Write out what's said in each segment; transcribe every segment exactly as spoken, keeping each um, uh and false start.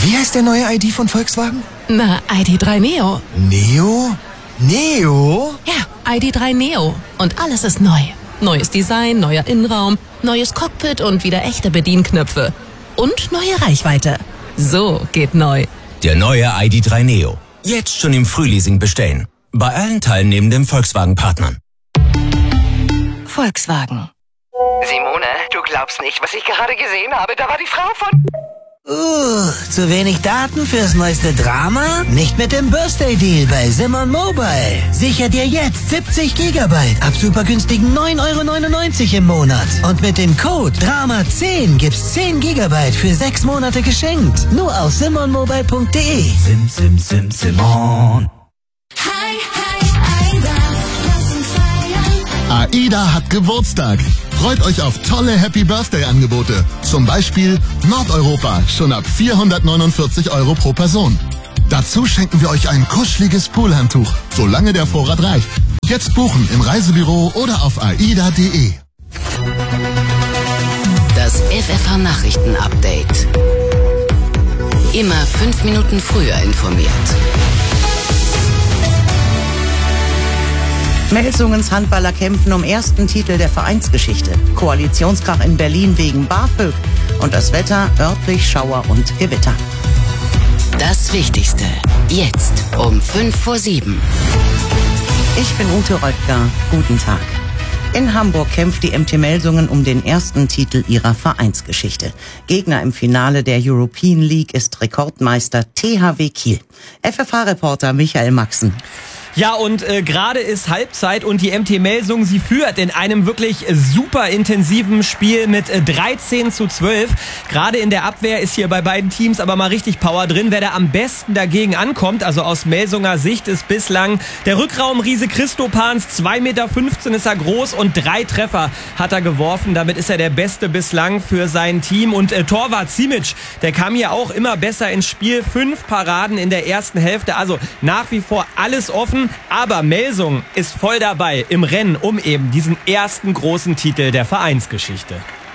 Wie heißt der neue I D von Volkswagen? Na, I D drei Neo. Neo? Neo? Ja, I D drei Neo. Und alles ist neu. Neues Design, neuer Innenraum, neues Cockpit und wieder echte Bedienknöpfe. Und neue Reichweite. So geht neu. Der neue I D drei Neo. Jetzt schon im Frühleasing bestellen. Bei allen teilnehmenden Volkswagen-Partnern. Volkswagen. Simone, du glaubst nicht, was ich gerade gesehen habe. Da war die Frau von... Uh, zu wenig Daten fürs neueste Drama? Nicht mit dem Birthday Deal bei Simon Mobile. Sicher dir jetzt siebzig Gigabyte ab super günstigen neun Euro neunundneunzig im Monat. Und mit dem Code Drama zehn gibt's zehn Gigabyte für sechs Monate geschenkt. Nur auf simon mobile punkt de. Sim, sim, sim, Simon. Hi, hi, Aida, lass uns feiern. AIDA hat Geburtstag. Freut euch auf tolle Happy Birthday Angebote. Zum Beispiel Nordeuropa, schon ab vierhundertneunundvierzig Euro pro Person. Dazu schenken wir euch ein kuscheliges Poolhandtuch, solange der Vorrat reicht. Jetzt buchen im Reisebüro oder auf aida punkt de. Das F F H-Nachrichten-Update. Immer fünf Minuten früher informiert. Melsungens Handballer kämpfen um ersten Titel der Vereinsgeschichte. Koalitionskrach in Berlin wegen BAföG. Und das Wetter, örtlich Schauer und Gewitter. Das Wichtigste. Jetzt um fünf vor sieben. Ich bin Ute Röttger. Guten Tag. In Hamburg kämpft die M T Melsungen um den ersten Titel ihrer Vereinsgeschichte. Gegner im Finale der European League ist Rekordmeister T H W Kiel. F F H-Reporter Michael Maxen. Ja, und äh, gerade ist Halbzeit und die M T Melsungen, sie führt in einem wirklich super intensiven Spiel mit äh, dreizehn zu zwölf. Gerade in der Abwehr ist hier bei beiden Teams aber mal richtig Power drin. Wer da am besten dagegen ankommt, also aus Melsunger Sicht, ist bislang der Rückraumriese Christopans. zwei Meter fünfzehn ist er groß und drei Treffer hat er geworfen. Damit ist er der Beste bislang für sein Team. Und äh, Torwart Simic, der kam hier auch immer besser ins Spiel. Fünf Paraden in der ersten Hälfte. Also nach wie vor alles offen. Aber Melsungen ist voll dabei im Rennen um eben diesen ersten großen Titel der Vereinsgeschichte.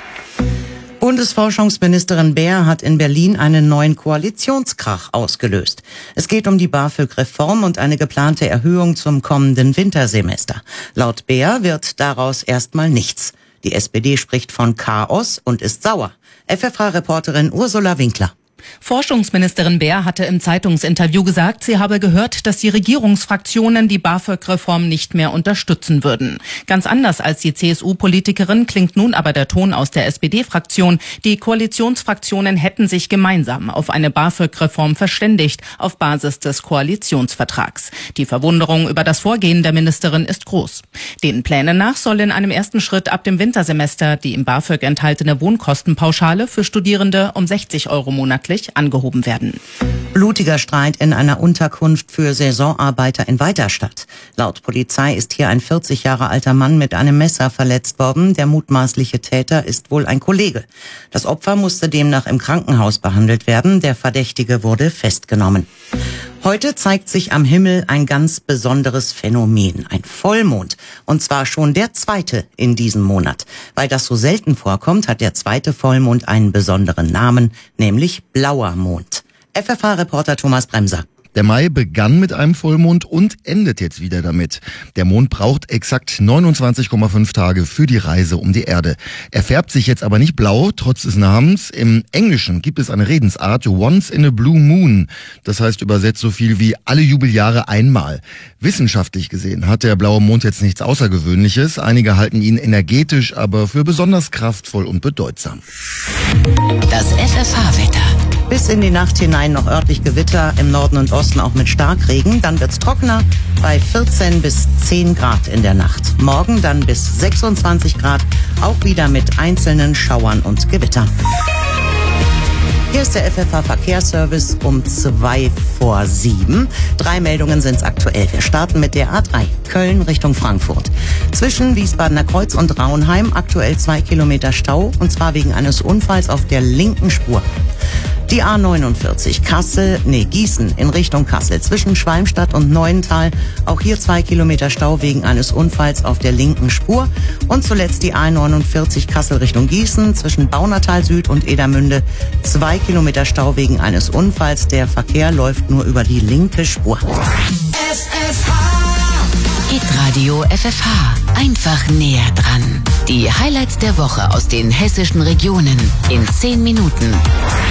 Bundesforschungsministerin Baer hat in Berlin einen neuen Koalitionskrach ausgelöst. Es geht um die BAföG-Reform und eine geplante Erhöhung zum kommenden Wintersemester. Laut Baer wird daraus erstmal nichts. Die S P D spricht von Chaos und ist sauer. F F H-Reporterin Ursula Winkler. Forschungsministerin Baer hatte im Zeitungsinterview gesagt, sie habe gehört, dass die Regierungsfraktionen die BAföG-Reform nicht mehr unterstützen würden. Ganz anders als die C S U-Politikerin klingt nun aber der Ton aus der S P D-Fraktion. Die Koalitionsfraktionen hätten sich gemeinsam auf eine BAföG-Reform verständigt, auf Basis des Koalitionsvertrags. Die Verwunderung über das Vorgehen der Ministerin ist groß. Den Plänen nach soll in einem ersten Schritt ab dem Wintersemester die im BAföG enthaltene Wohnkostenpauschale für Studierende um sechzig Euro monatlich angehoben werden. Blutiger Streit in einer Unterkunft für Saisonarbeiter in Weiterstadt. Laut Polizei ist hier ein vierzig Jahre alter Mann mit einem Messer verletzt worden. Der mutmaßliche Täter ist wohl ein Kollege. Das Opfer musste demnach im Krankenhaus behandelt werden. Der Verdächtige wurde festgenommen. Heute zeigt sich am Himmel ein ganz besonderes Phänomen, ein Vollmond. Und zwar schon der zweite in diesem Monat. Weil das so selten vorkommt, hat der zweite Vollmond einen besonderen Namen, nämlich Blauer Mond. F F H-Reporter Thomas Bremser. Der Mai begann mit einem Vollmond und endet jetzt wieder damit. Der Mond braucht exakt neunundzwanzig Komma fünf Tage für die Reise um die Erde. Er färbt sich jetzt aber nicht blau, trotz des Namens. Im Englischen gibt es eine Redensart, once in a blue moon. Das heißt übersetzt so viel wie alle Jubeljahre einmal. Wissenschaftlich gesehen hat der blaue Mond jetzt nichts Außergewöhnliches. Einige halten ihn energetisch, aber für besonders kraftvoll und bedeutsam. Das F F H-Wetter. Bis in die Nacht hinein noch örtlich Gewitter, im Norden und Osten auch mit Starkregen. Dann wird's trockener bei vierzehn bis zehn Grad in der Nacht. Morgen dann bis sechsundzwanzig Grad, auch wieder mit einzelnen Schauern und Gewittern. Hier ist der F F H-Verkehrsservice um zwei vor sieben. Drei Meldungen sind's aktuell. Wir starten mit der A drei, Köln Richtung Frankfurt. Zwischen Wiesbadener Kreuz und Raunheim aktuell zwei Kilometer Stau, und zwar wegen eines Unfalls auf der linken Spur. Die A neunundvierzig Kassel, nee Gießen in Richtung Kassel zwischen Schwalmstadt und Neuental. Auch hier zwei Kilometer Stau wegen eines Unfalls auf der linken Spur. Und zuletzt die A neunundvierzig Kassel Richtung Gießen zwischen Baunatal Süd und Edermünde. Zwei Kilometer Stau wegen eines Unfalls. Der Verkehr läuft nur über die linke Spur. F F H. Hitradio F F H. Einfach näher dran. Die Highlights der Woche aus den hessischen Regionen in zehn Minuten.